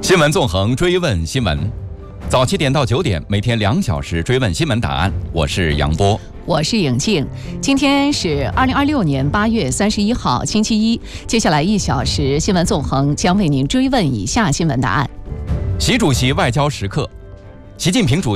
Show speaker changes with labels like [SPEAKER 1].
[SPEAKER 1] 新闻纵横，追问新闻。早7点到9点，每天2小时追问新闻答案。我是杨波，
[SPEAKER 2] 我是颖静。今天是2026年8月31号，星期一。接下来1小时，新闻纵横将为您追问以下新闻答案：
[SPEAKER 1] 习主席外交时刻，习近平主